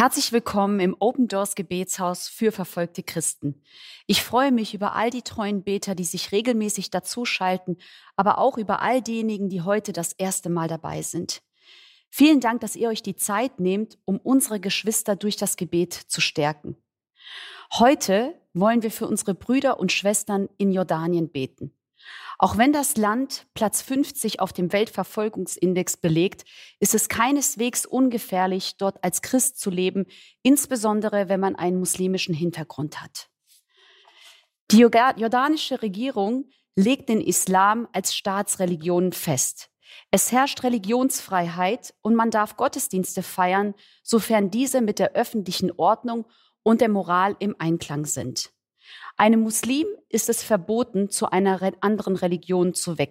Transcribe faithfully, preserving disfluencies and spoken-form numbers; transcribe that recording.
Herzlich willkommen im Open Doors Gebetshaus für verfolgte Christen. Ich freue mich über all die treuen Beter, die sich regelmäßig dazuschalten, aber auch über all diejenigen, die heute das erste Mal dabei sind. Vielen Dank, dass ihr euch die Zeit nehmt, um unsere Geschwister durch das Gebet zu stärken. Heute wollen wir für unsere Brüder und Schwestern in Jordanien beten. Auch wenn das Land Platz fünfzig auf dem Weltverfolgungsindex belegt, ist es keineswegs ungefährlich, dort als Christ zu leben, insbesondere wenn man einen muslimischen Hintergrund hat. Die jordanische Regierung legt den Islam als Staatsreligion fest. Es herrscht Religionsfreiheit und man darf Gottesdienste feiern, sofern diese mit der öffentlichen Ordnung und der Moral im Einklang sind. Einem Muslim ist es verboten, zu einer anderen Religion zu wechseln.